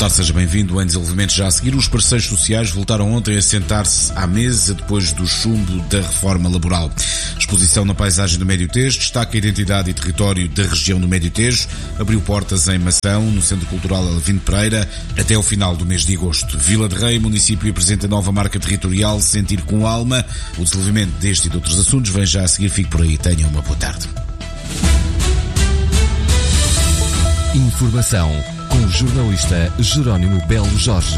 tarde, seja bem-vindo. Em desenvolvimento já a seguir, os parceiros sociais voltaram ontem a sentar-se à mesa depois do chumbo da reforma laboral. Exposição na paisagem do Médio Tejo, destaca a identidade e território da região do Médio Tejo, abriu portas em Mação, no Centro Cultural Alvino Pereira, até o final do mês de agosto. Vila de Rei, município apresenta nova marca territorial, Sentir com Alma. O desenvolvimento deste e de outros assuntos vem já a seguir. Fique por aí. Tenha uma boa tarde. Informação com o jornalista Jerónimo Belo Jorge.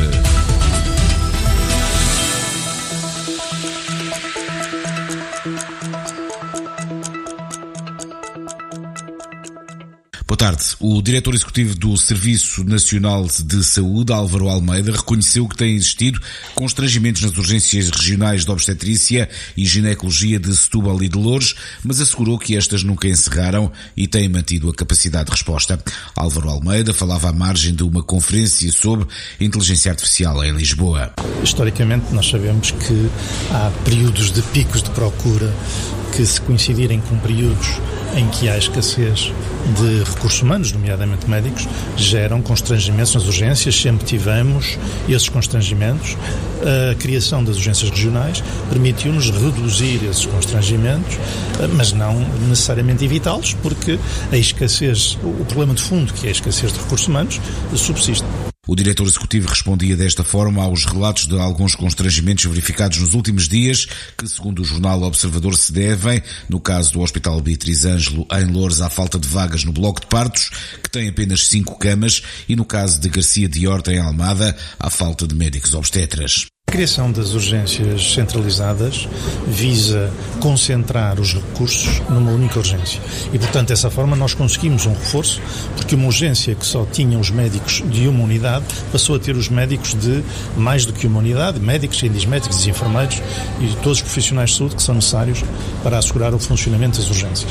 Boa tarde. O diretor executivo do Serviço Nacional de Saúde, Álvaro Almeida, reconheceu que têm existido constrangimentos nas urgências regionais de obstetrícia e ginecologia de Setúbal e de Loures, mas assegurou que estas nunca encerraram e têm mantido a capacidade de resposta. Álvaro Almeida falava à margem de uma conferência sobre inteligência artificial em Lisboa. Historicamente, nós sabemos que há períodos de picos de procura que, se coincidirem com períodos em que há escassez de recursos humanos, nomeadamente médicos, geram constrangimentos nas urgências. Sempre tivemos esses constrangimentos. A criação das urgências regionais permitiu-nos reduzir esses constrangimentos, mas não necessariamente evitá-los, porque a escassez, o problema de fundo, que é a escassez de recursos humanos, subsiste. O diretor executivo respondia desta forma aos relatos de alguns constrangimentos verificados nos últimos dias, que, segundo o jornal Observador, se devem, no caso do Hospital Beatriz Ângelo, em Loures, à falta de vagas no bloco de partos, que tem apenas 5 camas, e no caso de Garcia de Horta, em Almada, à falta de médicos obstetras. A criação das urgências centralizadas visa concentrar os recursos numa única urgência e, portanto, dessa forma nós conseguimos um reforço, porque uma urgência que só tinha os médicos de uma unidade passou a ter os médicos de mais do que uma unidade, médicos, médicos, enfermeiros e todos os profissionais de saúde que são necessários para assegurar o funcionamento das urgências.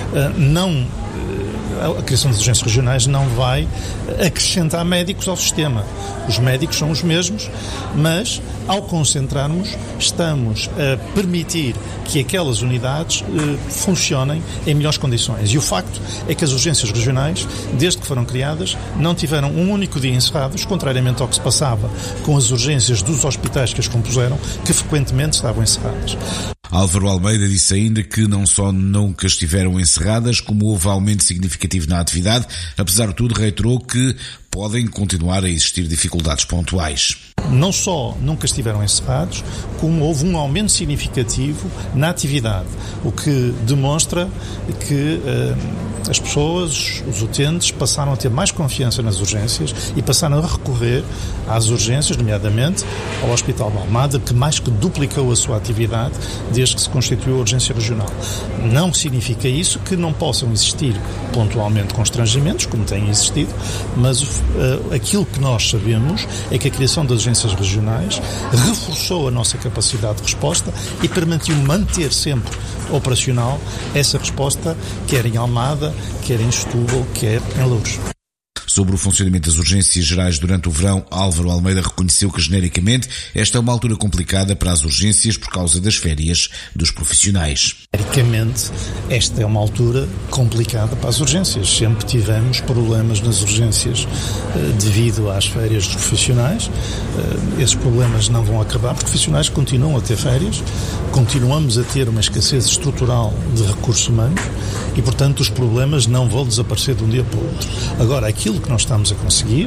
A criação das urgências regionais não vai acrescentar médicos ao sistema. Os médicos são os mesmos, mas ao concentrarmos, estamos a permitir que aquelas unidades funcionem em melhores condições. E o facto é que as urgências regionais, desde que foram criadas, não tiveram um único dia encerrados, contrariamente ao que se passava com as urgências dos hospitais que as compuseram, que frequentemente estavam encerradas. Álvaro Almeida disse ainda que não só nunca estiveram encerradas, como houve aumento significativo na atividade. Apesar de tudo, reiterou que podem continuar a existir dificuldades pontuais. Não só nunca estiveram encerrados, como houve um aumento significativo na atividade, o que demonstra que as pessoas, os utentes, passaram a ter mais confiança nas urgências e passaram a recorrer às urgências, nomeadamente ao Hospital de Almada, que mais que duplicou a sua atividade desde que se constituiu a urgência regional. Não significa isso que não possam existir pontualmente constrangimentos, como têm existido, mas aquilo que nós sabemos é que a criação das urgências regionais reforçou a nossa capacidade de resposta e permitiu manter sempre operacional essa resposta, quer em Almada, quer em Setúbal, quer em Loures. Sobre o funcionamento das urgências gerais durante o verão, Álvaro Almeida reconheceu que, genericamente, esta é uma altura complicada para as urgências por causa das férias dos profissionais. Genericamente, esta é uma altura complicada para as urgências. Sempre tivemos problemas nas urgências devido às férias dos profissionais. Esses problemas não vão acabar, porque os profissionais continuam a ter férias, continuamos a ter uma escassez estrutural de recursos humanos e, portanto, os problemas não vão desaparecer de um dia para o outro. Agora, aquilo que nós estamos a conseguir,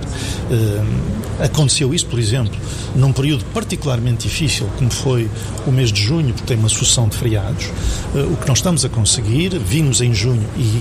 aconteceu isso, por exemplo, num período particularmente difícil, como foi o mês de junho, porque tem uma sucessão de feriados. O que nós estamos a conseguir, vimos em junho e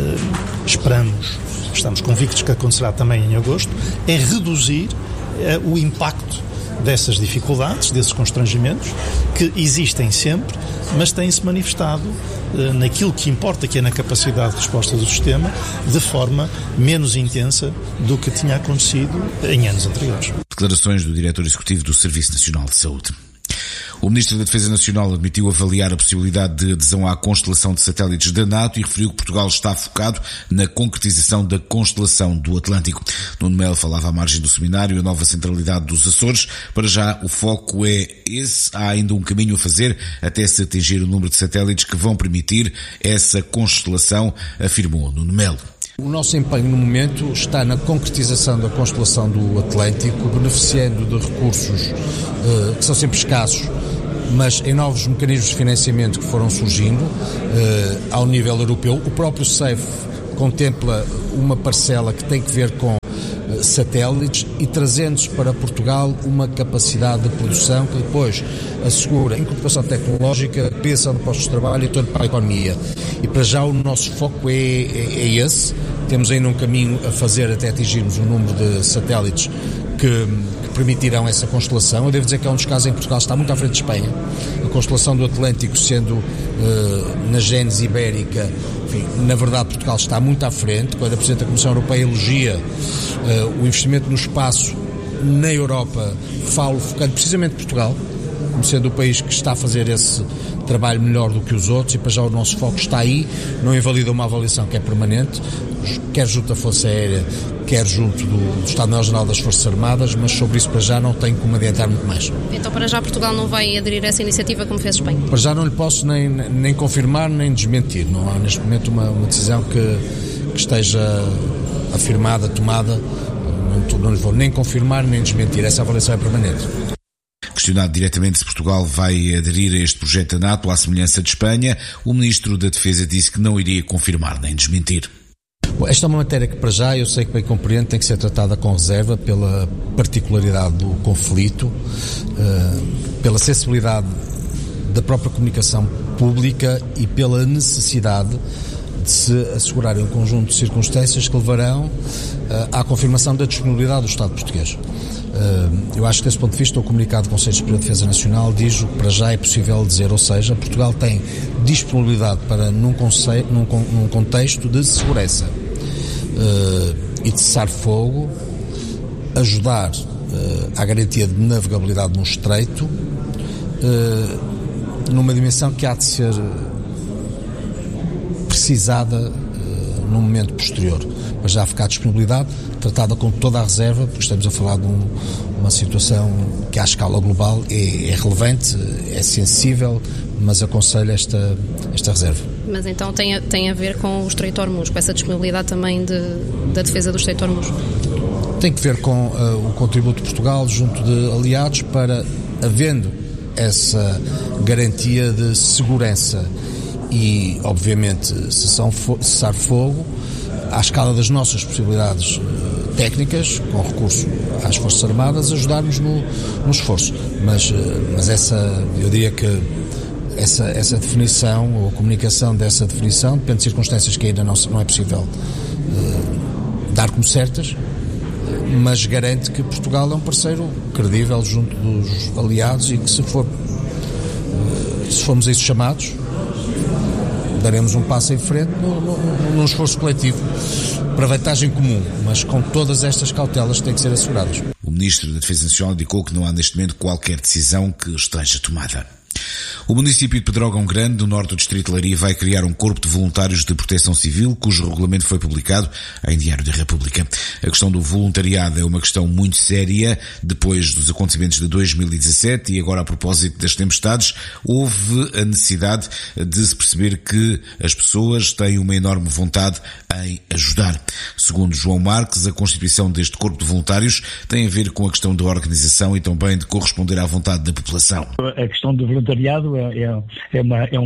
estamos convictos que acontecerá também em agosto, é reduzir o impacto dessas dificuldades, desses constrangimentos, que existem sempre, mas têm-se manifestado naquilo que importa, que é na capacidade de resposta do sistema, de forma menos intensa do que tinha acontecido em anos anteriores. Declarações do diretor executivo do Serviço Nacional de Saúde. O Ministro da Defesa Nacional admitiu avaliar a possibilidade de adesão à constelação de satélites da NATO e referiu que Portugal está focado na concretização da constelação do Atlântico. Nuno Melo falava à margem do seminário A Nova Centralidade dos Açores. Para já, o foco é esse. Há ainda um caminho a fazer até se atingir o número de satélites que vão permitir essa constelação, afirmou Nuno Melo. O nosso empenho no momento está na concretização da constelação do Atlântico, beneficiando de recursos que são sempre escassos, mas em novos mecanismos de financiamento que foram surgindo ao nível europeu. O próprio CEF contempla uma parcela que tem que ver com satélites e trazendo-se para Portugal uma capacidade de produção que depois assegura a incorporação tecnológica, a criação de postos de trabalho e todo para a economia. E para já o nosso foco é esse. Temos ainda um caminho a fazer até atingirmos um número de satélites que permitirão essa constelação. Eu devo dizer que é um dos casos em que Portugal está muito à frente de Espanha. A constelação do Atlântico sendo na gênese ibérica, enfim, na verdade Portugal está muito à frente. Quando a Presidente da Comissão Europeia elogia o investimento no espaço na Europa, falo focando precisamente Portugal, como sendo o país que está a fazer esse trabalho melhor do que os outros, e para já o nosso foco está aí, não invalida uma avaliação que é permanente, quer junto da Força Aérea, quer junto do Estado-Maior-General das Forças Armadas, mas sobre isso para já não tenho como adiantar muito mais. Então para já Portugal não vai aderir a essa iniciativa como fez Espanha? Para já não lhe posso nem confirmar nem desmentir, não há neste momento uma decisão que esteja afirmada, tomada, não lhe vou nem confirmar nem desmentir, essa avaliação é permanente. Questionado diretamente se Portugal vai aderir a este projeto da NATO à semelhança de Espanha, o Ministro da Defesa disse que não iria confirmar nem desmentir. Bom, esta é uma matéria que para já, eu sei que bem compreendo, tem que ser tratada com reserva pela particularidade do conflito, pela sensibilidade da própria comunicação pública e pela necessidade de se assegurarem um conjunto de circunstâncias que levarão à confirmação da disponibilidade do Estado português. Eu acho que desse ponto de vista o comunicado do Conselho Superior de Defesa Nacional diz o que para já é possível dizer, ou seja, Portugal tem disponibilidade para num contexto de segurança e de cessar-fogo, ajudar à garantia de navegabilidade no estreito, numa dimensão que há de ser precisada num momento posterior. Mas já ficar disponibilidade, tratada com toda a reserva, porque estamos a falar de uma situação que à escala global é relevante, é sensível, mas aconselho esta reserva. Mas então tem a ver com o Estreito de Hormuz, com essa disponibilidade também da defesa do Estreito de Hormuz? Tem que ver com o contributo de Portugal junto de aliados para, havendo essa garantia de segurança e, obviamente, cessar-fogo, à escala das nossas possibilidades técnicas, com recurso às Forças Armadas, ajudarmos no esforço. Mas eu diria que essa definição, ou a comunicação dessa definição, depende de circunstâncias que ainda não é possível dar como certas, mas garante que Portugal é um parceiro credível junto dos aliados e que se formos a isso chamados, daremos um passo em frente num esforço coletivo para vantagem comum, mas com todas estas cautelas que têm que ser asseguradas. O Ministro da Defesa Nacional indicou que não há neste momento qualquer decisão que esteja tomada. O município de Pedrógão Grande, no norte do distrito de Leiria, vai criar um corpo de voluntários de proteção civil, cujo regulamento foi publicado em Diário da República. A questão do voluntariado é uma questão muito séria. Depois dos acontecimentos de 2017 e agora a propósito das tempestades, houve a necessidade de se perceber que as pessoas têm uma enorme vontade em ajudar. Segundo João Marques, a constituição deste corpo de voluntários tem a ver com a questão da organização e também de corresponder à vontade da população. A questão do voluntariado é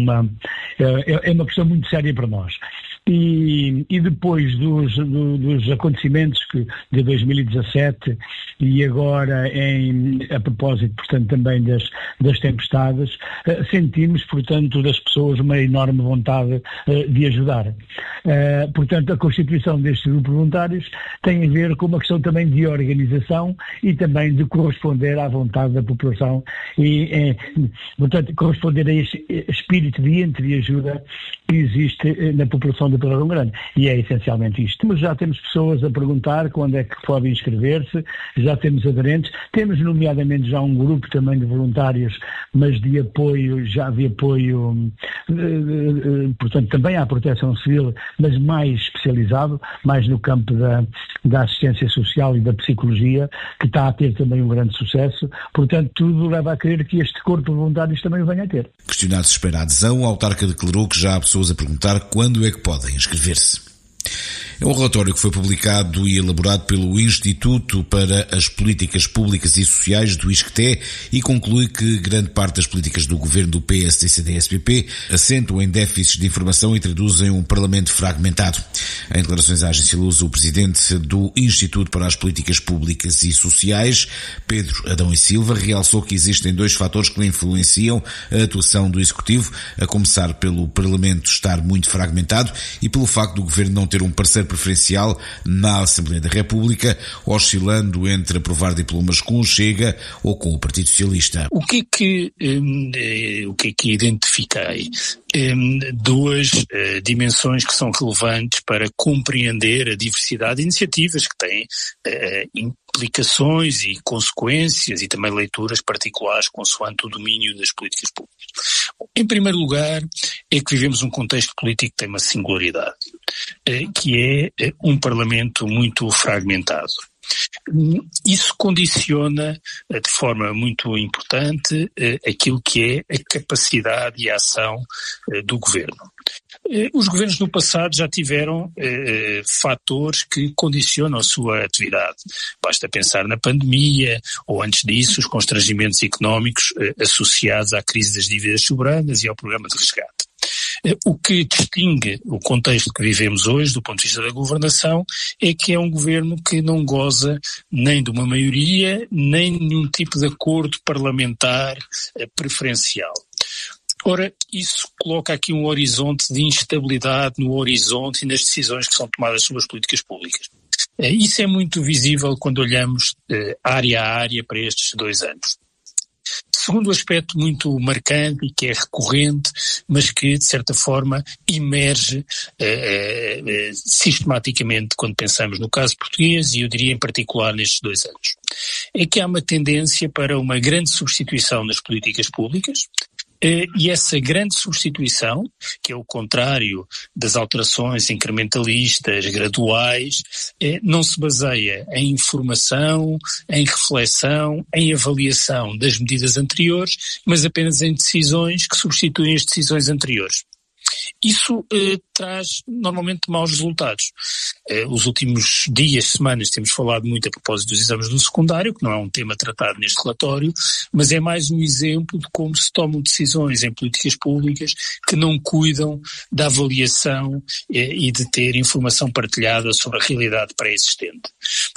uma questão muito séria para nós. E depois dos acontecimentos de 2017 e agora a propósito, portanto, também das tempestades, sentimos, portanto, das pessoas uma enorme vontade de ajudar. Portanto, a constituição destes grupos voluntários tem a ver com uma questão também de organização e também de corresponder à vontade da população e, portanto, corresponder a esse espírito de entreajuda que existe na população de Pedrógão Grande. E é essencialmente isto. Mas já temos pessoas a perguntar quando é que podem inscrever-se, já temos aderentes, temos nomeadamente já um grupo também de voluntários, mas de apoio, portanto, também à proteção civil, mas mais especializado, mais no campo da assistência social e da psicologia, que está a ter também um grande sucesso. Portanto, tudo leva a crer que este corpo de voluntários também o venha a ter. Questionado se espera a adesão, a autarca declarou que já há pessoas a perguntar quando é que podem inscrever-se. É um relatório que foi publicado e elaborado pelo Instituto para as Políticas Públicas e Sociais do ISCTE e conclui que grande parte das políticas do governo do PS e CDS-PP assentam em déficits de informação e traduzem um parlamento fragmentado. Em declarações à Agência Lusa, o presidente do Instituto para as Políticas Públicas e Sociais, Pedro Adão e Silva, realçou que existem dois fatores que influenciam a atuação do Executivo, a começar pelo Parlamento estar muito fragmentado e pelo facto do Governo não ter um parceiro preferencial na Assembleia da República, oscilando entre aprovar diplomas com o Chega ou com o Partido Socialista. O que é que identifiquei? Duas dimensões que são relevantes para compreender a diversidade de iniciativas que têm implicações e consequências e também leituras particulares consoante o domínio das políticas públicas. Em primeiro lugar, é que vivemos um contexto político que tem uma singularidade, que é um Parlamento muito fragmentado. Isso condiciona de forma muito importante aquilo que é a capacidade e a ação do governo. Os governos no passado já tiveram fatores que condicionam a sua atividade. Basta pensar na pandemia ou antes disso os constrangimentos económicos associados à crise das dívidas soberanas e ao programa de resgate. O que distingue o contexto que vivemos hoje, do ponto de vista da governação, é que é um governo que não goza nem de uma maioria, nem de nenhum tipo de acordo parlamentar preferencial. Ora, isso coloca aqui um horizonte de instabilidade no horizonte e nas decisões que são tomadas sobre as políticas públicas. Isso é muito visível quando olhamos área a área para estes 2 anos. Segundo aspecto muito marcante e que é recorrente, mas que de certa forma emerge sistematicamente quando pensamos no caso português e eu diria em particular nestes 2 anos, é que há uma tendência para uma grande substituição nas políticas públicas. E essa grande substituição, que é o contrário das alterações incrementalistas, graduais, não se baseia em informação, em reflexão, em avaliação das medidas anteriores, mas apenas em decisões que substituem as decisões anteriores. Isso traz normalmente maus resultados. Os últimos dias, semanas, temos falado muito a propósito dos exames do secundário, que não é um tema tratado neste relatório, mas é mais um exemplo de como se tomam decisões em políticas públicas que não cuidam da avaliação e de ter informação partilhada sobre a realidade pré-existente.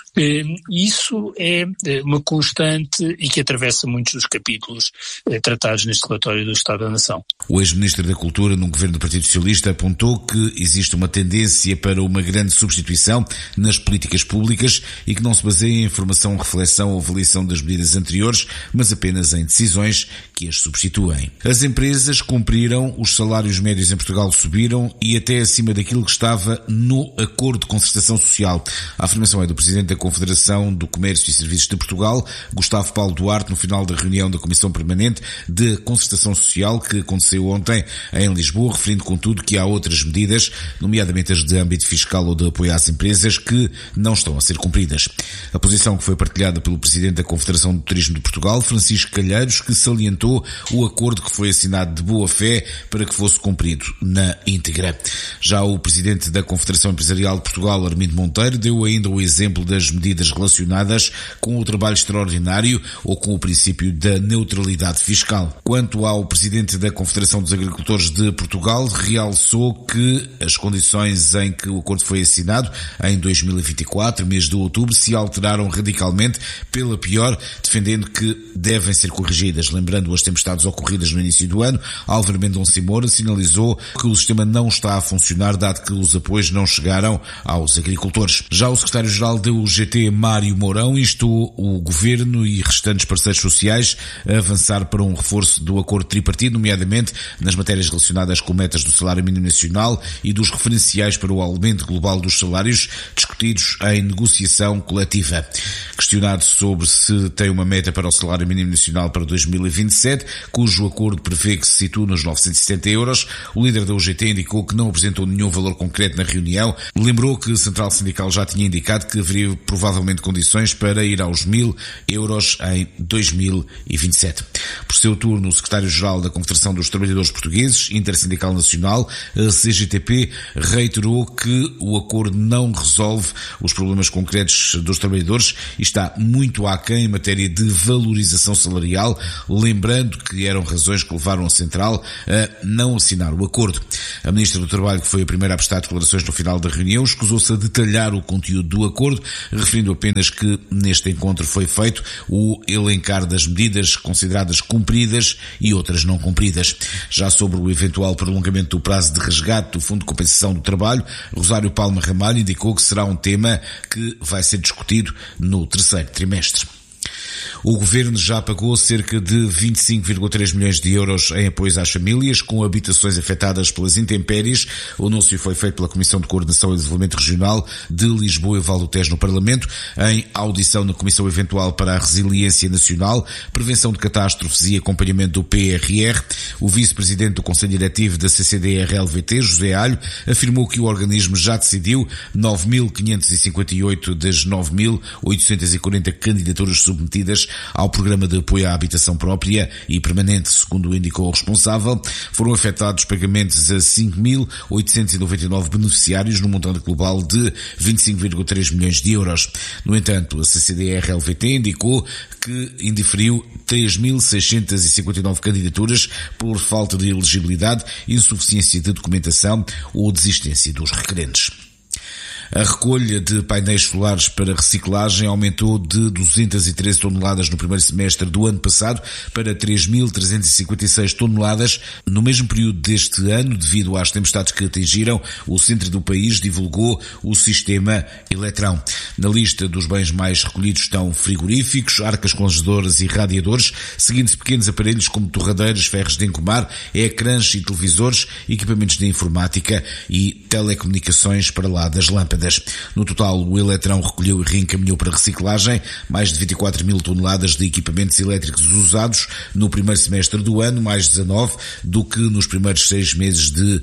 Isso é uma constante e que atravessa muitos dos capítulos tratados neste relatório do Estado da Nação. O ex-ministro da Cultura no governo do Partido Socialista apontou que existe uma tendência para uma grande substituição nas políticas públicas e que não se baseia em informação, reflexão ou avaliação das medidas anteriores, mas apenas em decisões que as substituem. As empresas cumpriram, os salários médios em Portugal subiram e até acima daquilo que estava no Acordo de Concertação Social. A afirmação é do Presidente da Confederação do Comércio e Serviços de Portugal, Gustavo Paulo Duarte, no final da reunião da Comissão Permanente de Concertação Social que aconteceu ontem em Lisboa, referindo contudo que há outras medidas, nomeadamente as de âmbito fiscal ou de apoio às empresas, que não estão a ser cumpridas. A posição que foi partilhada pelo Presidente da Confederação do Turismo de Portugal, Francisco Calheiros, que salientou o acordo que foi assinado de boa fé para que fosse cumprido na íntegra. Já o Presidente da Confederação Empresarial de Portugal, Armindo Monteiro, deu ainda o exemplo das medidas relacionadas com o trabalho extraordinário ou com o princípio da neutralidade fiscal. Quanto ao Presidente da Confederação dos Agricultores de Portugal, realçou que as condições em que o acordo foi assinado em 2024, mês de outubro, se alteraram radicalmente pela pior, defendendo que devem ser corrigidas. Lembrando as tempestades ocorridas no início do ano, Álvaro Mendonça e Moura sinalizou que o sistema não está a funcionar, dado que os apoios não chegaram aos agricultores. Já o secretário-geral da UGT, Mário Mourão, instou o Governo e restantes parceiros sociais a avançar para um reforço do acordo tripartido, nomeadamente nas matérias relacionadas com metas do salário mínimo nacional e dos referenciais para o aumento global dos salários discutidos em negociação coletiva. Questionado sobre se tem uma meta para o salário mínimo nacional para 2027, cujo acordo prevê que se situa nos 970 euros, o líder da UGT indicou que não apresentou nenhum valor concreto na reunião, lembrou que a Central Sindical já tinha indicado que haveria provavelmente condições para ir aos 1.000 euros em 2027. Por seu turno, o secretário-geral da Confederação dos Trabalhadores Portugueses, Intersindical Nacional, a CGTP, reiterou que o acordo não resolve os problemas concretos dos trabalhadores e está muito aquém em matéria de valorização salarial, lembrando que eram razões que levaram a Central a não assinar o acordo. A Ministra do Trabalho, que foi a primeira a prestar declarações no final da reunião, escusou-se a detalhar o conteúdo do acordo, referindo apenas que neste encontro foi feito o elencar das medidas consideradas cumpridas e outras não cumpridas. Já sobre o eventual prolongamento do prazo de resgate do Fundo de Compensação do Trabalho, Rosário Palma Ramalho indicou que será um tema que vai ser discutido no terceiro trimestre. O Governo já pagou cerca de 25,3 milhões de euros em apoios às famílias com habitações afetadas pelas intempéries. O anúncio foi feito pela Comissão de Coordenação e Desenvolvimento Regional de Lisboa e Val do Tejo no Parlamento, em audição na Comissão Eventual para a Resiliência Nacional, Prevenção de Catástrofes e Acompanhamento do PRR. O vice-presidente do Conselho Diretivo da CCDR-LVT, José Alho, afirmou que o organismo já decidiu 9.558 das 9.840 candidaturas submetidas ao Programa de Apoio à Habitação Própria e Permanente, segundo indicou o responsável. Foram afetados pagamentos a 5.899 beneficiários no montante global de 25,3 milhões de euros. No entanto, a CCDR-LVT indicou que indiferiu 3.659 candidaturas por falta de elegibilidade, insuficiência de documentação ou desistência dos requerentes. A recolha de painéis solares para reciclagem aumentou de 213 toneladas no primeiro semestre do ano passado para 3.356 toneladas no mesmo período deste ano, devido às tempestades que atingiram o centro do país, divulgou o sistema Eletrão. Na lista dos bens mais recolhidos estão frigoríficos, arcas congeladoras e radiadores, seguindo-se pequenos aparelhos como torradeiras, ferros de engomar, ecrãs e televisores, equipamentos de informática e telecomunicações para lá das lâmpadas. No total, o Eletrão recolheu e reencaminhou para reciclagem mais de 24 mil toneladas de equipamentos elétricos usados no primeiro semestre do ano, mais 19 do que nos primeiros 6 meses de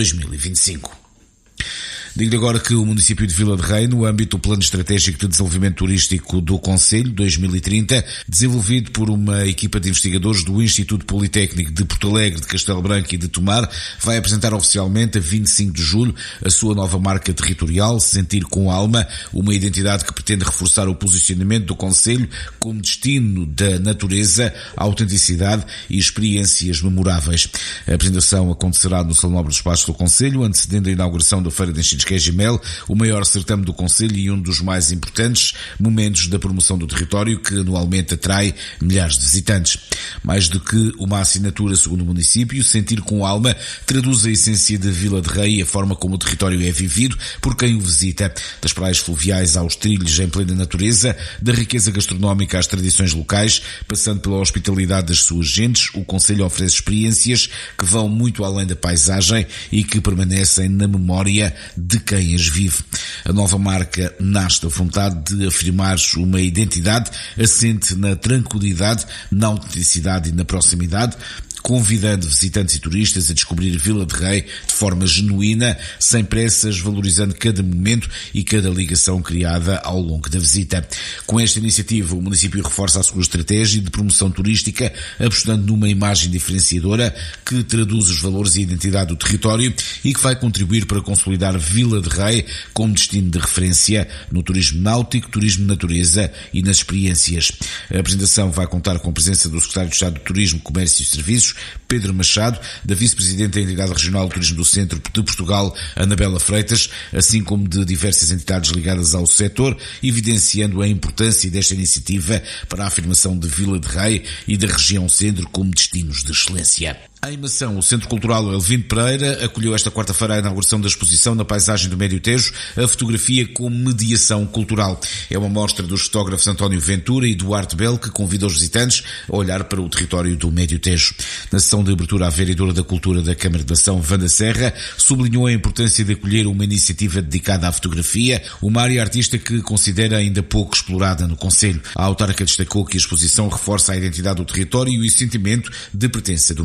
2025. Digo-lhe agora que o município de Vila de Rei, no âmbito do Plano Estratégico de Desenvolvimento Turístico do Concelho 2030, desenvolvido por uma equipa de investigadores do Instituto Politécnico de Porto Alegre, de Castelo Branco e de Tomar, vai apresentar oficialmente a 25 de julho a sua nova marca territorial, Sentir com Alma, uma identidade que pretende reforçar o posicionamento do Concelho como destino da natureza, autenticidade e experiências memoráveis. A apresentação acontecerá no Salão Nobre dos Passos do Concelho, antecedendo a inauguração da Feira de Enchidos Queijo e Mel, o maior certame do Concelho e um dos mais importantes momentos da promoção do território, que anualmente atrai milhares de visitantes. Mais do que uma assinatura, segundo o município, Sentir com Alma traduz a essência de Vila de Rei e a forma como o território é vivido por quem o visita, das praias fluviais aos trilhos em plena natureza, da riqueza gastronómica às tradições locais, passando pela hospitalidade das suas gentes. O Concelho oferece experiências que vão muito além da paisagem e que permanecem na memória de quem as vive. A nova marca nasce da vontade de afirmar uma identidade assente na tranquilidade, na autenticidade e na proximidade, convidando visitantes e turistas a descobrir Vila de Rei de forma genuína, sem pressas, valorizando cada momento e cada ligação criada ao longo da visita. Com esta iniciativa, o município reforça a sua estratégia de promoção turística, apostando numa imagem diferenciadora que traduz os valores e a identidade do território e que vai contribuir para consolidar Vila de Rei como destino de referência no turismo náutico, turismo de natureza e nas experiências. A apresentação vai contar com a presença do Secretário de Estado de Turismo, Comércio e Serviços, Pedro Machado, da Vice-Presidente da Entidade Regional de Turismo do Centro de Portugal, Anabela Freitas, assim como de diversas entidades ligadas ao setor, evidenciando a importância desta iniciativa para a afirmação de Vila de Rei e da região centro como destinos de excelência. Em Mação, o Centro Cultural Elvino Pereira acolheu esta quarta-feira a inauguração da exposição na paisagem do Médio Tejo, a fotografia como mediação cultural. É uma mostra dos fotógrafos António Ventura e Duarte Bel que convida os visitantes a olhar para o território do Médio Tejo. Na sessão de abertura, a vereadora da Cultura da Câmara de Mação, Wanda Serra, sublinhou a importância de acolher uma iniciativa dedicada à fotografia, uma área artística que considera ainda pouco explorada no Concelho. A autarca destacou que a exposição reforça a identidade do território e o sentimento de pertença do Médio Tejo.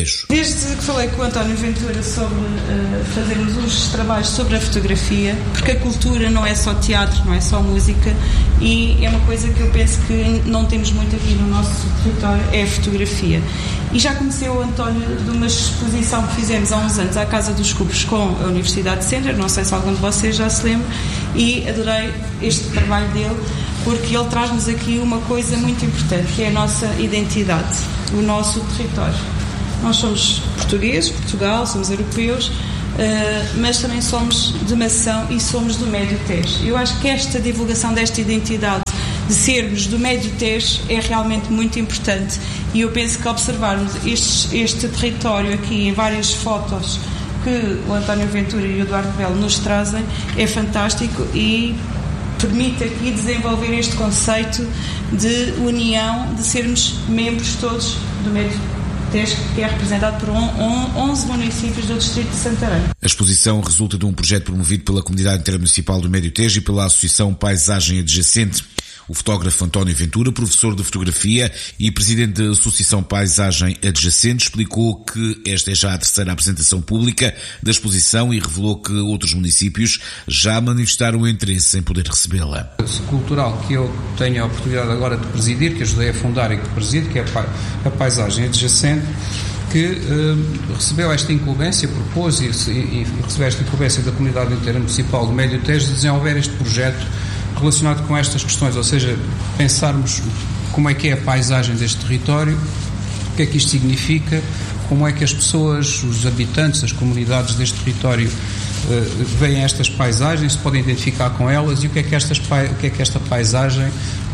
Tejo. Desde que falei com o António Ventura sobre fazermos uns trabalhos sobre a fotografia, porque a cultura não é só teatro, não é só música, e é uma coisa que eu penso que não temos muito aqui no nosso território, é a fotografia. E já conheceu o António de uma exposição que fizemos há uns anos à Casa dos Cubos com a Universidade de Senra, não sei se algum de vocês já se lembra, e adorei este trabalho dele, porque ele traz-nos aqui uma coisa muito importante, que é a nossa identidade, o nosso território. Nós somos portugueses, Portugal, somos europeus, mas também somos de Mação e somos do Médio Tejo. Eu acho que esta divulgação desta identidade, de sermos do Médio Tejo, é realmente muito importante, e eu penso que observarmos este território aqui em várias fotos que o António Ventura e o Eduardo Belo nos trazem é fantástico e permite aqui desenvolver este conceito de união, de sermos membros todos do Médio Tejo, que é representado por 11 municípios do distrito de Santarém. A exposição resulta de um projeto promovido pela Comunidade Intermunicipal do Médio Tejo e pela Associação Paisagem Adjacente. O fotógrafo António Ventura, professor de fotografia e presidente da Associação Paisagem Adjacente, explicou que esta é já a terceira apresentação pública da exposição e revelou que outros municípios já manifestaram interesse em poder recebê-la. Cultural que eu tenho a oportunidade agora de presidir, que ajudei a fundar e que presido, que é a Paisagem Adjacente, que recebeu esta incumbência, propôs e recebeu esta incumbência da Comunidade Intermunicipal do Médio Tejo de desenvolver este projeto relacionado com estas questões, ou seja, pensarmos como é que é a paisagem deste território, o que é que isto significa, como é que as pessoas, os habitantes, as comunidades deste território veem estas paisagens, se podem identificar com elas e o que é que esta paisagem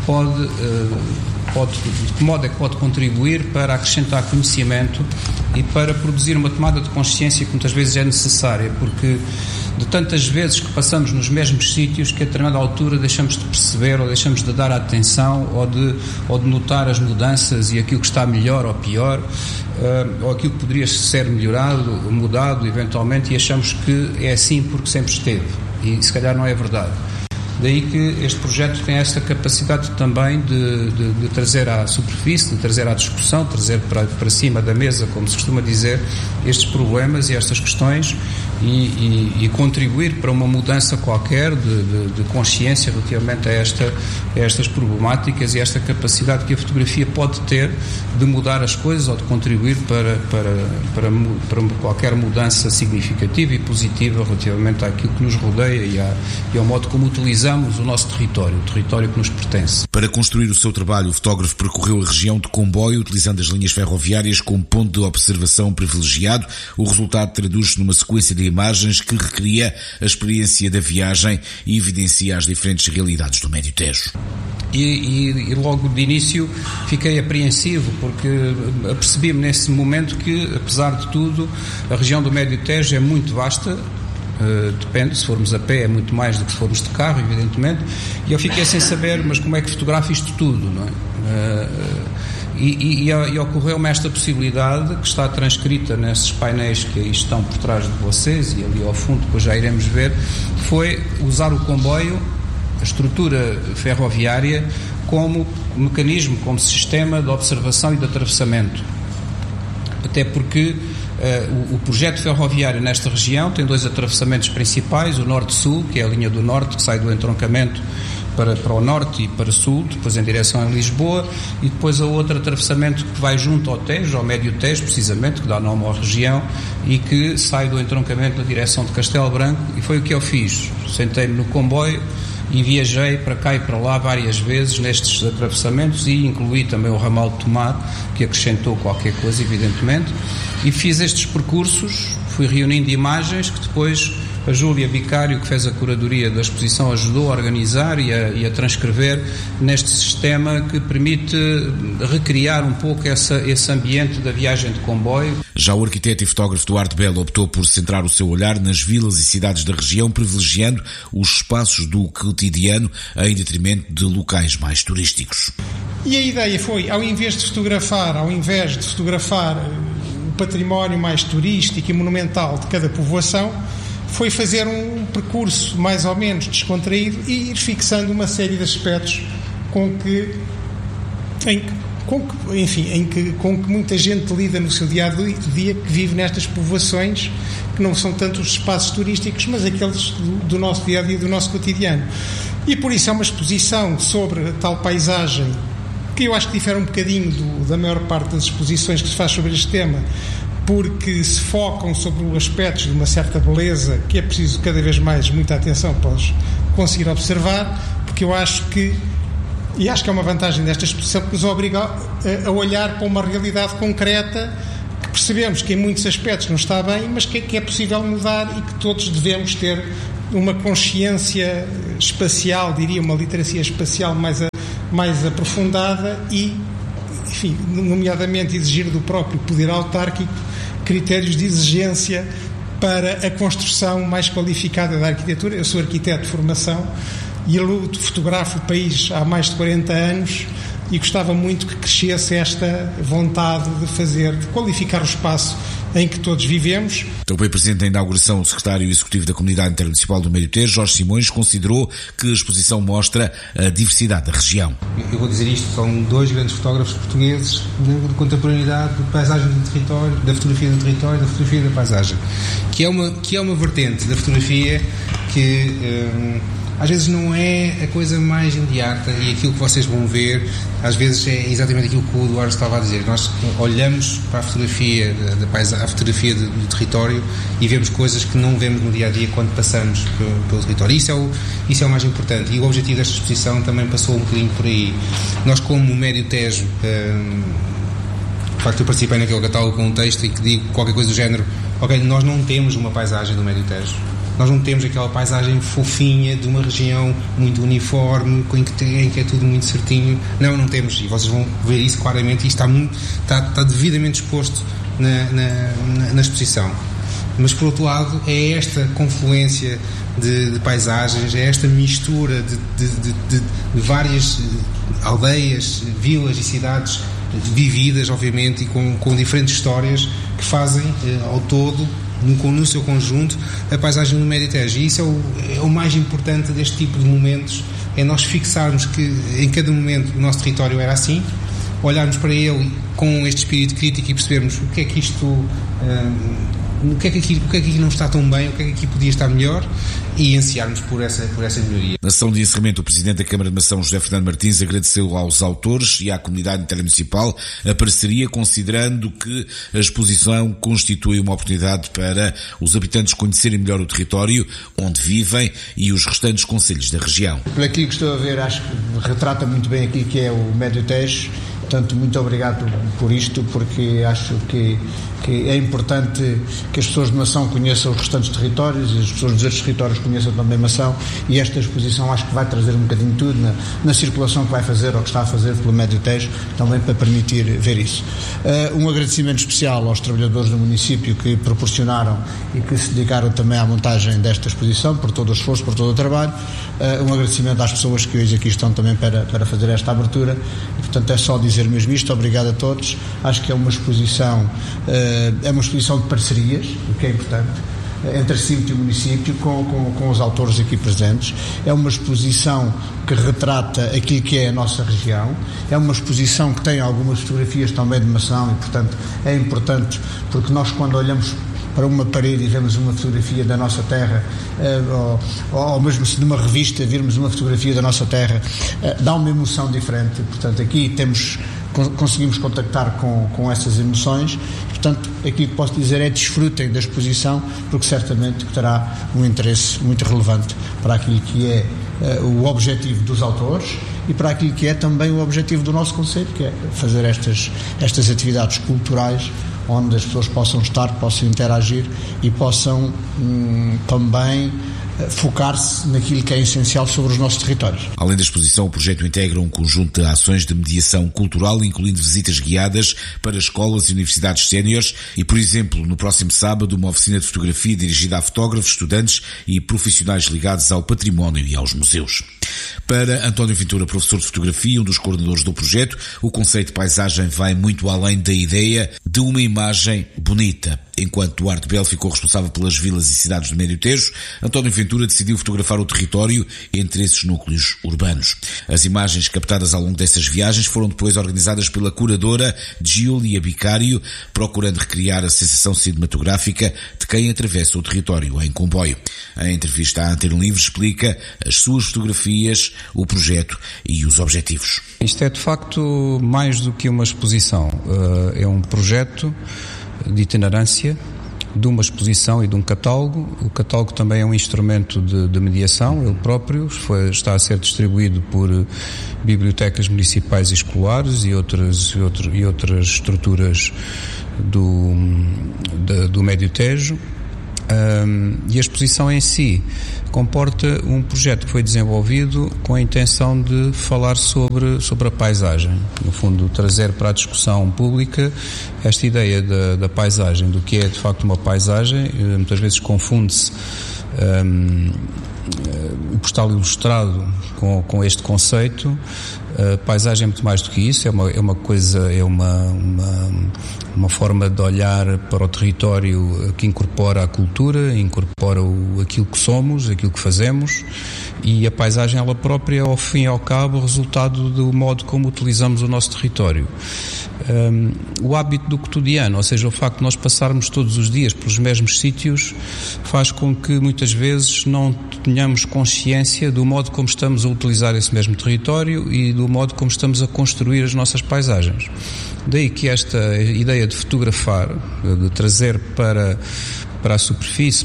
de que modo é que pode contribuir para acrescentar conhecimento e para produzir uma tomada de consciência que muitas vezes é necessária, porque de tantas vezes que passamos nos mesmos sítios que a determinada altura deixamos de perceber ou deixamos de dar atenção ou de notar as mudanças e aquilo que está melhor ou pior, ou aquilo que poderia ser melhorado, mudado eventualmente, e achamos que é assim porque sempre esteve, e se calhar não é verdade. Daí que este projeto tem esta capacidade também de trazer à superfície, de trazer à discussão, de trazer para cima da mesa, como se costuma dizer, estes problemas e estas questões e contribuir para uma mudança qualquer de consciência relativamente a estas problemáticas e esta capacidade que a fotografia pode ter de mudar as coisas ou de contribuir para qualquer mudança significativa e positiva relativamente àquilo que nos rodeia e ao modo como utilizamos o nosso território, o território que nos pertence. Para construir o seu trabalho, o fotógrafo percorreu a região de comboio, utilizando as linhas ferroviárias como ponto de observação privilegiado. O resultado traduz-se numa sequência de imagens que recria a experiência da viagem e evidencia as diferentes realidades do Médio Tejo. E logo de início fiquei apreensivo, porque apercebi-me nesse momento que, apesar de tudo, a região do Médio Tejo é muito vasta. Depende, se formos a pé é muito mais do que se formos de carro, evidentemente, e eu fiquei sem saber, mas como é que fotografo isto tudo, não é? E ocorreu-me esta possibilidade, que está transcrita nesses painéis que aí estão por trás de vocês e ali ao fundo, depois já iremos ver, foi usar o comboio, a estrutura ferroviária, como mecanismo, como sistema de observação e de atravessamento. Até porque o projeto ferroviário nesta região tem dois atravessamentos principais, o norte-sul, que é a linha do norte, que sai do entroncamento para o norte e para o sul, depois em direção a Lisboa, e depois a outro atravessamento que vai junto ao Tejo, ao Médio Tejo, precisamente, que dá nome à região, e que sai do entroncamento na direção de Castelo Branco, e foi o que eu fiz. Sentei-me no comboio e viajei para cá e para lá várias vezes nestes atravessamentos e incluí também o ramal de Tomar, que acrescentou qualquer coisa, evidentemente, e fiz estes percursos, fui reunindo imagens que depois a Júlia Vicário, que fez a curadoria da exposição, ajudou a organizar e a transcrever neste sistema que permite recriar um pouco esse ambiente da viagem de comboio. Já o arquiteto e fotógrafo Eduardo Belo optou por centrar o seu olhar nas vilas e cidades da região, privilegiando os espaços do cotidiano em detrimento de locais mais turísticos. E a ideia foi, ao invés de fotografar o património mais turístico e monumental de cada povoação, foi fazer um percurso mais ou menos descontraído e ir fixando uma série de aspectos com com que muita gente lida no seu dia-a-dia, que vive nestas povoações, que não são tanto os espaços turísticos, mas aqueles do nosso dia-a-dia, do nosso cotidiano. E por isso é uma exposição sobre a tal paisagem, que eu acho que difere um bocadinho da maior parte das exposições que se faz sobre este tema, porque se focam sobre aspectos de uma certa beleza que é preciso cada vez mais muita atenção para os conseguir observar, porque eu acho que é uma vantagem desta exposição que nos obriga a olhar para uma realidade concreta, que percebemos que em muitos aspectos não está bem, mas que é possível mudar e que todos devemos ter uma consciência espacial, diria, uma literacia espacial mais aprofundada e, enfim, nomeadamente exigir do próprio poder autárquico critérios de exigência para a construção mais qualificada da arquitetura. Eu sou arquiteto de formação e eu fotografo o país há mais de 40 anos e gostava muito que crescesse esta vontade de qualificar o espaço em que todos vivemos. Também presente na inauguração, o secretário executivo da Comunidade Intermunicipal do Médio Tejo, Jorge Simões, considerou que a exposição mostra a diversidade da região. Eu vou dizer isto, são dois grandes fotógrafos portugueses de contemporaneidade, de paisagem do território, da fotografia do território e da fotografia da paisagem, que é uma vertente da fotografia que às vezes não é a coisa mais imediata, e aquilo que vocês vão ver às vezes é exatamente aquilo que o Eduardo estava a dizer. Nós olhamos para a fotografia a fotografia do território e vemos coisas que não vemos no dia a dia quando passamos pelo território. Isso é o mais importante, e o objetivo desta exposição também passou um bocadinho por aí. Nós, como Médio Tejo, de facto eu participei naquele catálogo com um texto em que digo qualquer coisa do género: ok, nós não temos uma paisagem do Médio Tejo, nós não temos aquela paisagem fofinha de uma região muito uniforme, em que é tudo muito certinho. Não temos, e vocês vão ver isso claramente, e está devidamente exposto na exposição. Mas, por outro lado, é esta confluência de paisagens, é esta mistura de várias aldeias, vilas e cidades vividas, obviamente, e com diferentes histórias que fazem, ao todo, no seu conjunto, a paisagem do Médio Tejo. E isso é o mais importante deste tipo de momentos, é nós fixarmos que em cada momento o nosso território era assim, olharmos para ele com este espírito crítico e percebermos o que é que isto o que é que aqui não está tão bem, o que é que aqui podia estar melhor, e ansiarmos por essa melhoria. Na sessão de encerramento, o Presidente da Câmara de Mação, José Fernando Martins, agradeceu aos autores e à comunidade intermunicipal a parceria, considerando que a exposição constitui uma oportunidade para os habitantes conhecerem melhor o território onde vivem e os restantes concelhos da região. Por aquilo que estou a ver, acho que retrata muito bem aquilo que é o Médio Tejo. Portanto, muito obrigado por isto, porque acho que é importante que as pessoas de Mação conheçam os restantes territórios e as pessoas dos outros territórios conheçam também Mação, e esta exposição acho que vai trazer um bocadinho de tudo na circulação que vai fazer ou que está a fazer pelo Médio Tejo, também para permitir ver isso. Um agradecimento especial aos trabalhadores do município que proporcionaram e que se dedicaram também à montagem desta exposição, por todo o esforço, por todo o trabalho. Um agradecimento às pessoas que hoje aqui estão também para fazer esta abertura, e portanto é só dizer mesmo isto. Obrigado a todos. Acho que é uma exposição de parcerias, o que é importante, entre a CIMT e o município, com os autores aqui presentes. É uma exposição que retrata aquilo que é a nossa região, é uma exposição que tem algumas fotografias também de Mação, e portanto é importante, porque nós, quando olhamos para uma parede e vemos uma fotografia da nossa terra, ou mesmo se numa revista virmos uma fotografia da nossa terra, dá uma emoção diferente. Portanto, aqui conseguimos contactar com essas emoções. Portanto, aquilo que posso dizer é: desfrutem da exposição, porque certamente terá um interesse muito relevante para aquilo que é o objetivo dos autores e para aquilo que é também o objetivo do nosso concelho, que é fazer estas atividades culturais onde as pessoas possam estar, possam interagir e possam também focar-se naquilo que é essencial sobre os nossos territórios. Além da exposição, o projeto integra um conjunto de ações de mediação cultural, incluindo visitas guiadas para escolas e universidades séniores e, por exemplo, no próximo sábado, uma oficina de fotografia dirigida a fotógrafos, estudantes e profissionais ligados ao património e aos museus. Para António Ventura, professor de fotografia, um dos coordenadores do projeto, o conceito de paisagem vai muito além da ideia de uma imagem bonita. Enquanto Duarte Belo ficou responsável pelas vilas e cidades do Médio Tejo, António Ventura decidiu fotografar o território entre esses núcleos urbanos. As imagens captadas ao longo dessas viagens foram depois organizadas pela curadora Giulia Bicário, procurando recriar a sensação cinematográfica de quem atravessa o território em comboio. A entrevista à Antena Livre explica as suas fotografias, o projeto e os objetivos. Isto é de facto mais do que uma exposição, é um projeto de itinerância, de uma exposição e de um catálogo. O catálogo também é um instrumento de mediação, ele próprio está a ser distribuído por bibliotecas municipais e escolares e outras estruturas do Médio Tejo. E a exposição em si comporta um projeto que foi desenvolvido com a intenção de falar sobre a paisagem, no fundo trazer para a discussão pública esta ideia da paisagem, do que é de facto uma paisagem. Muitas vezes confunde-se o postal ilustrado com este conceito. A paisagem é muito mais do que isso, é uma forma de olhar para o território que incorpora a cultura, incorpora aquilo que somos, aquilo que fazemos, e a paisagem ela própria, ao fim e ao cabo, é o resultado do modo como utilizamos o nosso território. O hábito do cotidiano, ou seja, o facto de nós passarmos todos os dias pelos mesmos sítios, faz com que muitas vezes não tenhamos consciência do modo como estamos a utilizar esse mesmo território e do modo como estamos a construir as nossas paisagens. Daí que esta ideia de fotografar, de trazer para a superfície,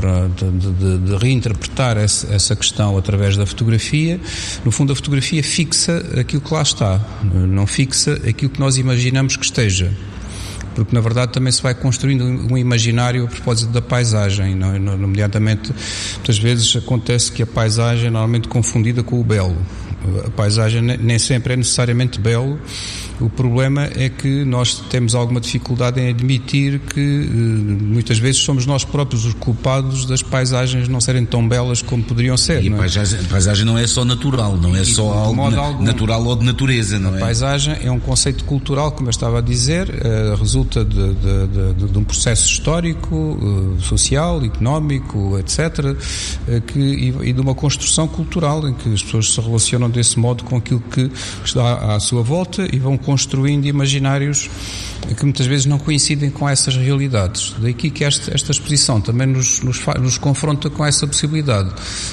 de reinterpretar essa questão através da fotografia. No fundo, a fotografia fixa aquilo que lá está, não fixa aquilo que nós imaginamos que esteja. Porque, na verdade, também se vai construindo um imaginário a propósito da paisagem. Nomeadamente, muitas vezes acontece que a paisagem é normalmente confundida com o belo. A paisagem nem sempre é necessariamente belo. O problema é que nós temos alguma dificuldade em admitir que muitas vezes somos nós próprios os culpados das paisagens não serem tão belas como poderiam ser. E a paisagem não é só natural, não é só algo natural ou de natureza, não é? A paisagem é um conceito cultural, como eu estava a dizer, resulta de um processo histórico, social, económico, etc., e de uma construção cultural em que as pessoas se relacionam desse modo com aquilo que está à sua volta e vão construindo imaginários que muitas vezes não coincidem com essas realidades. Daí que esta exposição também nos confronta com essa possibilidade.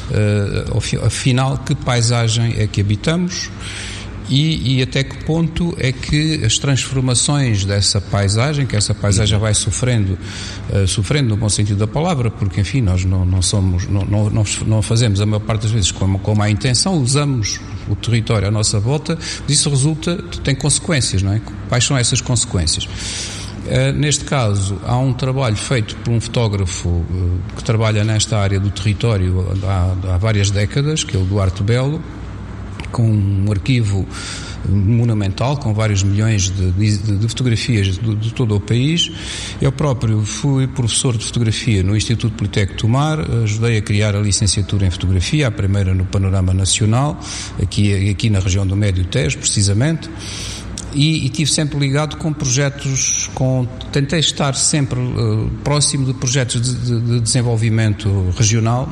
Afinal, que paisagem é que habitamos? E até que ponto é que as transformações dessa paisagem, que essa paisagem vai sofrendo no bom sentido da palavra, porque enfim, nós não fazemos a maior parte das vezes com má intenção, usamos o território à nossa volta, mas isso tem consequências, não é? Quais são essas consequências? Neste caso, há um trabalho feito por um fotógrafo que trabalha nesta área do território há várias décadas, que é o Duarte Belo, com um arquivo monumental, com vários milhões de fotografias de todo o país. Eu próprio fui professor de fotografia no Instituto Politécnico de Tomar, ajudei a criar a licenciatura em fotografia, a primeira no panorama nacional, aqui na região do Médio Tejo, precisamente. E estive sempre ligado com projetos, tentei estar sempre próximo de projetos de desenvolvimento regional,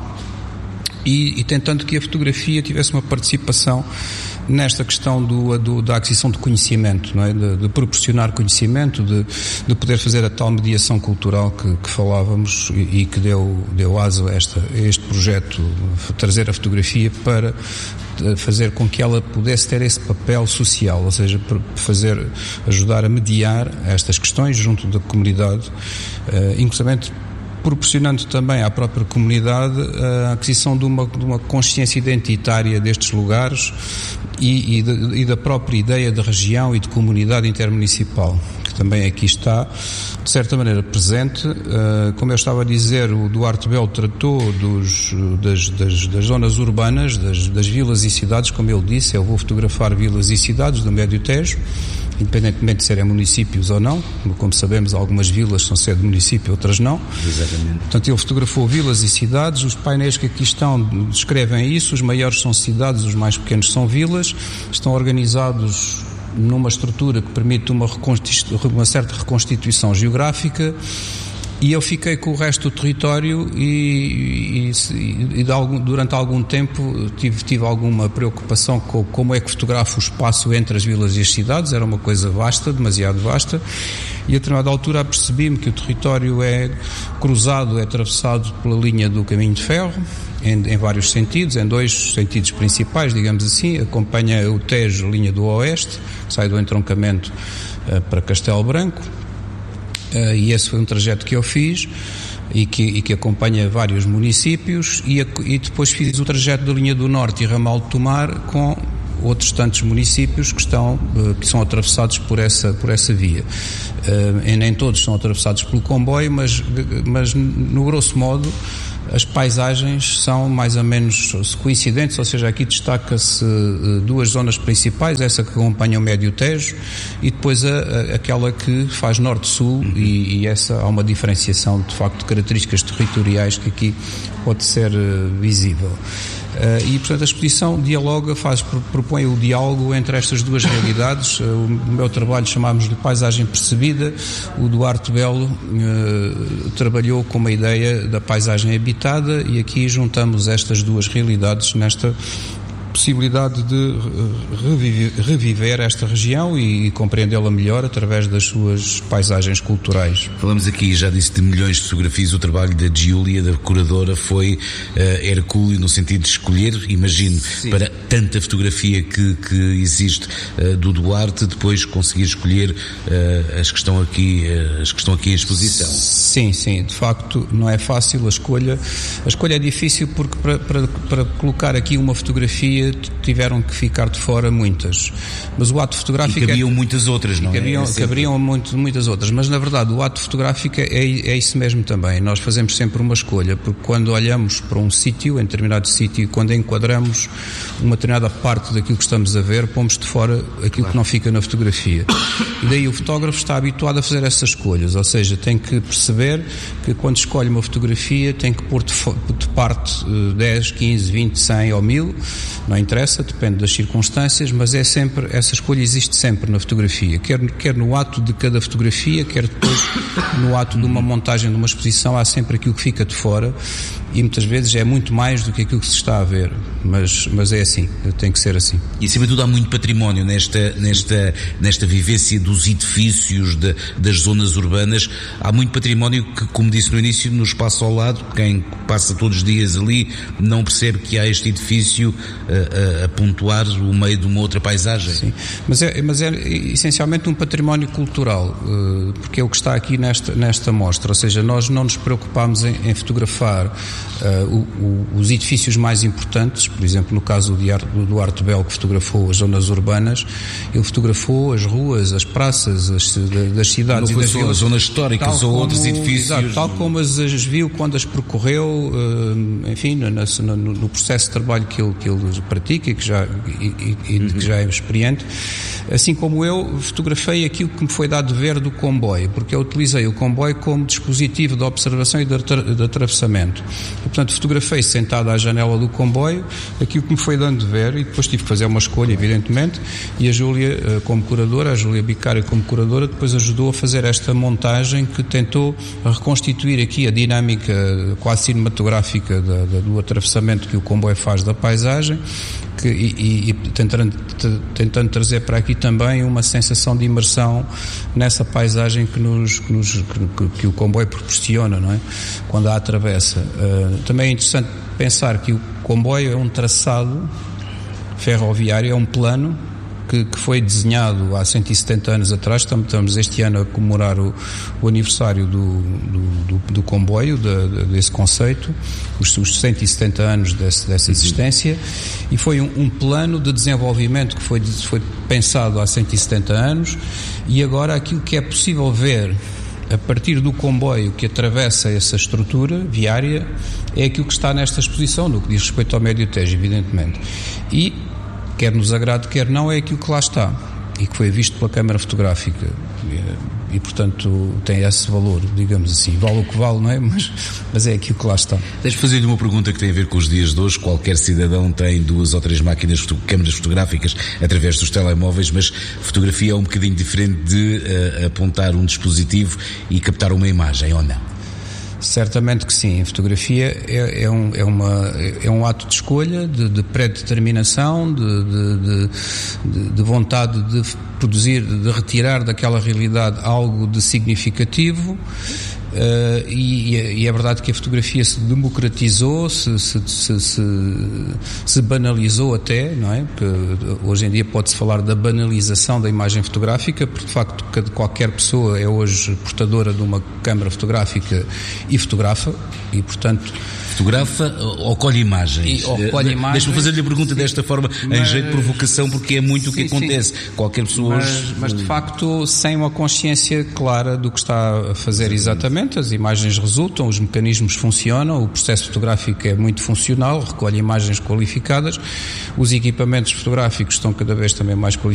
e tentando que a fotografia tivesse uma participação nesta questão da aquisição de conhecimento, não é? De proporcionar conhecimento, de poder fazer a tal mediação cultural que falávamos e que deu asa a este projeto, trazer a fotografia para fazer com que ela pudesse ter esse papel social, ou seja, ajudar a mediar estas questões junto da comunidade, inclusivamente proporcionando também à própria comunidade a aquisição de uma consciência identitária destes lugares e da própria ideia de região e de comunidade intermunicipal, que também aqui está, de certa maneira, presente. Como eu estava a dizer, o Duarte Belo tratou das zonas urbanas, das vilas e cidades, como ele disse, eu vou fotografar vilas e cidades do Médio Tejo, independentemente de serem municípios ou não. Como sabemos, algumas vilas são sede de município, outras não. Exatamente. Portanto, ele fotografou vilas e cidades. Os painéis que aqui estão descrevem isso. Os maiores são cidades, os mais pequenos são vilas. Estão organizados numa estrutura que permite uma certa reconstituição geográfica. E eu fiquei com o resto do território e durante algum tempo tive alguma preocupação com como é que fotografo o espaço entre as vilas e as cidades. Era uma coisa vasta, demasiado vasta, e a determinada altura apercebi-me que o território é cruzado, é atravessado pela linha do caminho de ferro, em vários sentidos, em dois sentidos principais, digamos assim. Acompanha o Tejo, a linha do Oeste, sai do entroncamento para Castelo Branco. E esse foi um trajeto que eu fiz e que acompanha vários municípios, e depois fiz o trajeto da linha do Norte e Ramal de Tomar com outros tantos municípios que são atravessados por essa via. E nem todos são atravessados pelo comboio, mas no grosso modo as paisagens são mais ou menos coincidentes, ou seja, aqui destaca-se duas zonas principais, essa que acompanha o Médio Tejo e depois aquela que faz norte-sul, e essa há uma diferenciação de facto de características territoriais que aqui pode ser visível. E, portanto, a exposição dialoga, propõe o diálogo entre estas duas realidades. O meu trabalho chamámos-lhe paisagem percebida. O Duarte Belo trabalhou com uma ideia da paisagem habitada, e aqui juntamos estas duas realidades nesta possibilidade de reviver esta região e compreendê-la melhor através das suas paisagens culturais. Falamos aqui, já disse, de milhões de fotografias. O trabalho da Giulia, da curadora, foi hercúleo no sentido de escolher, imagino, sim, para tanta fotografia que existe do Duarte, depois conseguir escolher as que estão aqui em exposição. Sim, de facto não é fácil a escolha. A escolha é difícil porque para colocar aqui uma fotografia tiveram que ficar de fora muitas, mas o ato fotográfico... E cabiam muitas outras, não é? Cabriam muitas outras, mas na verdade o ato fotográfico é isso mesmo também. Nós fazemos sempre uma escolha, porque quando olhamos para um sítio, em determinado sítio, quando enquadramos uma determinada parte daquilo que estamos a ver, pomos de fora aquilo que não fica na fotografia. E daí o fotógrafo está habituado a fazer essas escolhas, ou seja, tem que perceber que quando escolhe uma fotografia tem que pôr de parte 10, 15, 20, 100 ou 1000, não interessa, depende das circunstâncias, mas essa escolha existe sempre na fotografia, quer no ato de cada fotografia, quer depois no ato de uma montagem de uma exposição. Há sempre aquilo que fica de fora, e muitas vezes é muito mais do que aquilo que se está a ver, mas é assim, tem que ser assim. E acima de tudo há muito património nesta vivência dos edifícios, das zonas urbanas. Há muito património que, como disse no início, no espaço ao lado, quem passa todos os dias ali não percebe que há este edifício a pontuar o meio de uma outra paisagem. Sim, mas é essencialmente um património cultural, porque é o que está aqui nesta mostra, ou seja, nós não nos preocupamos em fotografar os edifícios mais importantes. Por exemplo, no caso do Duarte Belo, que fotografou as zonas urbanas, ele fotografou as ruas, as praças das cidades. Não foi só as zonas históricas ou outros edifícios. Exato, tal como as viu quando as percorreu, enfim, no processo de trabalho que ele pratica e que já é experiente. Assim como eu fotografei aquilo que me foi dado de ver do comboio, porque eu utilizei o comboio como dispositivo de observação e de atravessamento. E, portanto, fotografei sentado à janela do comboio aquilo que me foi dando de ver, e depois tive que fazer uma escolha, evidentemente, e a Júlia, como curadora, a Júlia Bicário como curadora, depois ajudou a fazer esta montagem que tentou reconstituir aqui a dinâmica quase cinematográfica do atravessamento que o comboio faz da paisagem, e tentando trazer para aqui também uma sensação de imersão nessa paisagem que o comboio proporciona, não é? Quando a atravessa. Também é interessante pensar que o comboio é um traçado ferroviário, é um plano que foi desenhado há 170 anos atrás. Estamos este ano a comemorar o aniversário do comboio, desse conceito, os 170 anos dessa existência, e foi um plano de desenvolvimento que foi pensado há 170 anos, e agora aquilo que é possível ver a partir do comboio que atravessa essa estrutura viária é aquilo que está nesta exposição, no que diz respeito ao Médio Tejo, evidentemente. E, quer nos agrade, quer não, é aquilo que lá está e que foi visto pela Câmara Fotográfica. E, portanto, tem esse valor, digamos assim. Vale o que vale, não é? Mas é aquilo que lá está. Deixa-me fazer-lhe uma pergunta que tem a ver com os dias de hoje. Qualquer cidadão tem 2 ou 3 câmaras fotográficas através dos telemóveis, mas fotografia é um bocadinho diferente de apontar um dispositivo e captar uma imagem, ou não? Certamente que sim. A fotografia é um ato de escolha, de pré-determinação, de vontade de produzir, de retirar daquela realidade algo de significativo. E é verdade que a fotografia se democratizou, se banalizou até, não é? Porque hoje em dia pode-se falar da banalização da imagem fotográfica, porque de facto qualquer pessoa é hoje portadora de uma câmara fotográfica e fotografa, e portanto fotografa ou colhe imagens? Deixa-me fazer-lhe a pergunta desta forma, em jeito de provocação, porque é muito o que acontece. Qualquer pessoa mas de facto sem uma consciência clara do que está a fazer exatamente. As imagens resultam, os mecanismos funcionam, o processo fotográfico é muito funcional, recolhe imagens qualificadas, os equipamentos fotográficos estão cada vez também mais qualificados.